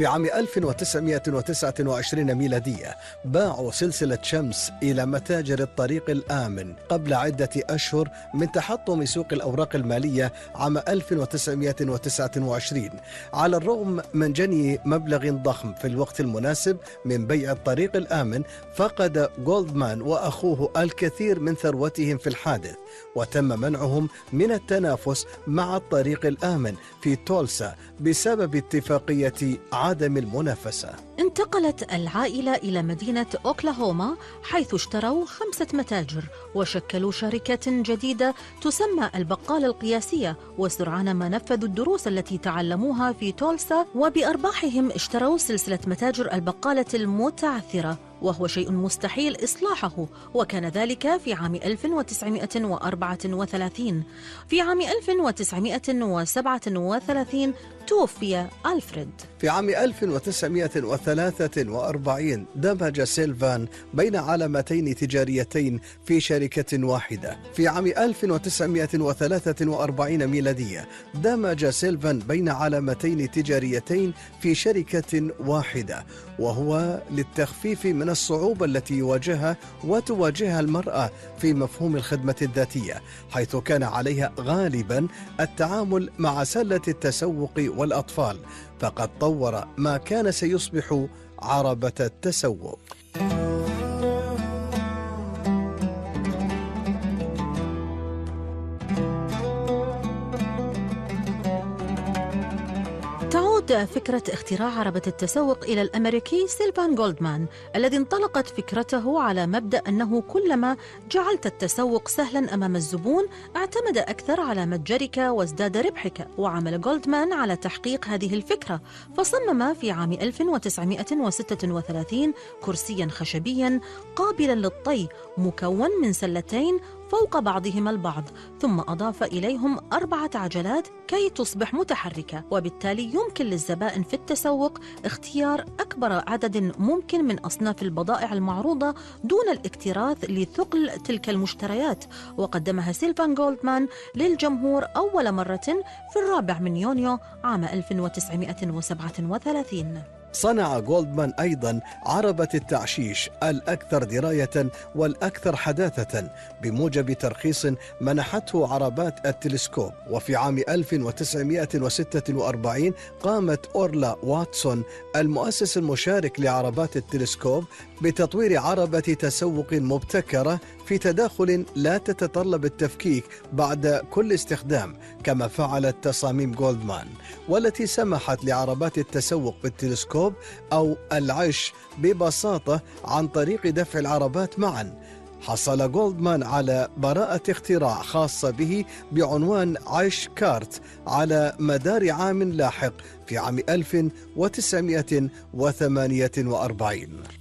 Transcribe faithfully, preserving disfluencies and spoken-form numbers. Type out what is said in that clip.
في عام ألف وتسعمائة وتسعة وعشرين ميلادية باعوا سلسلة شمس إلى متاجر الطريق الآمن قبل عدة أشهر من تحطم سوق الأوراق المالية عام ألف وتسعمائة وتسعة وعشرين، على الرغم من جني مبلغ ضخم في الوقت المناسب من بيع الطريق الآمن. فقد جولدمان وأخوه الكثير من ثروتهم في الحادث، وتم منعهم من التنافس مع الطريق الآمن في تولسا بسبب اتفاقية عدم المنافسة. انتقلت العائلة إلى مدينة أوكلاهوما حيث اشتروا خمسة متاجر وشكلوا شركة جديدة تسمى البقالة القياسية، وسرعان ما نفذوا الدروس التي تعلموها في تولسا، وبأرباحهم اشتروا سلسلة متاجر البقالة المتعثرة، وهو شيء مستحيل إصلاحه، وكان ذلك في عام ألف وتسعمائة وأربعة وثلاثين. في عام ألف وتسعمائة وسبعة وثلاثين توفي ألفريد. في عام ألف وتسعمائة وثلاثة وأربعين دمج سيلفان بين علامتين تجاريتين في شركة واحدة. في عام ألف وتسعمائة وثلاثة وأربعين ميلادية دمج سيلفان بين علامتين تجاريتين في شركة واحدة، وهو للتخفيف من الصعوبة التي يواجهها وتواجهها المرأة في مفهوم الخدمة الذاتية، حيث كان عليها غالبا التعامل مع سلة التسوق والأطفال، فقد طور ما كان سيصبح عربة التسوق. تعود فكرة اختراع عربة التسوق إلى الأمريكي سيلفان جولدمان، الذي انطلقت فكرته على مبدأ أنه كلما جعلت التسوق سهلا أمام الزبون اعتمد أكثر على متجرك وازداد ربحك. وعمل جولدمان على تحقيق هذه الفكرة، فصمم في عام ألف وتسعمائة وستة وثلاثين كرسيا خشبيا قابلا للطي مكون من سلتين فوق بعضهما البعض، ثم أضاف إليهم أربعة عجلات كي تصبح متحركة، وبالتالي يمكن للزبائن في التسوق اختيار أكبر عدد ممكن من أصناف البضائع المعروضة دون الاكتراث لثقل تلك المشتريات. وقدمها سيلفان جولدمان للجمهور أول مرة في الرابع من يونيو عام ألف وتسعمائة وسبعة وثلاثين. صنع جولدمان أيضا عربة التعشيش الأكثر دراية والأكثر حداثة بموجب ترخيص منحته عربات التلسكوب. وفي عام ألف وتسعمائة وستة وأربعين قامت أورلا واتسون المؤسس المشارك لعربات التلسكوب بتطوير عربة تسوق مبتكرة في تداخل لا تتطلب التفكيك بعد كل استخدام كما فعلت تصاميم جولدمان، والتي سمحت لعربات التسوق بالتلسكوب أو العش ببساطة عن طريق دفع العربات معا. حصل جولدمان على براءة اختراع خاصة به بعنوان عش كارت على مدار عام لاحق في عام ألف وتسعمائة وثمانية وأربعين.